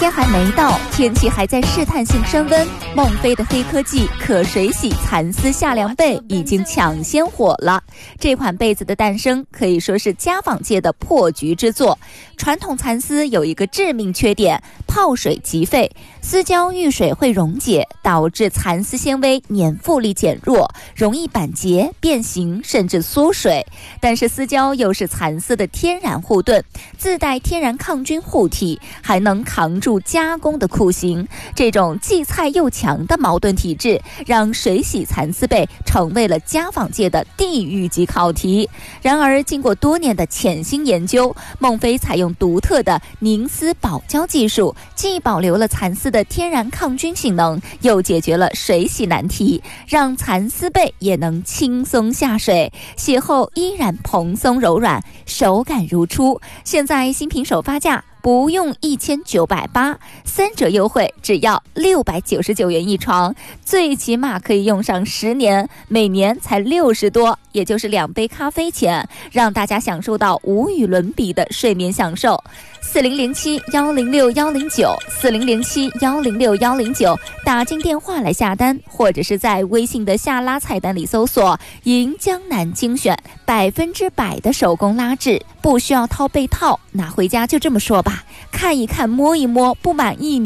天还没到，天气还在试探性升温，孟非的黑科技可水洗蚕丝夏凉被已经抢先火了。这款被子的诞生可以说是家纺界的破局之作。传统蚕丝有一个致命缺点，泡水即废，丝胶遇水会溶解，导致蚕丝纤维粘附力减弱，容易板结、变形甚至缩水。但是丝胶又是蚕丝的天然护盾，自带天然抗菌护体，还能扛住加工的酷刑。这种既菜又强的矛盾体质，让水洗蚕丝被成为了家纺界的地狱级考题。然而经过多年的潜心研究，孟非采用独特的凝丝保胶技术，既保留了蚕丝的天然抗菌性能，又解决了水洗难题，让蚕丝被也能轻松下水，洗后依然蓬松柔软，手感如初。现在新品首发价不用1980，3折优惠只要699元一床，最起码可以用上10年，每年才60多，也就是2杯咖啡钱，让大家享受到无与伦比的睡眠享受。4007-106-109，4007-106-109，打进电话来下单，或者是在微信的下拉菜单里搜索银江南精选，100%的手工拉制，不需要掏被套，拿回家就这么说吧，看一看摸一摸，不满意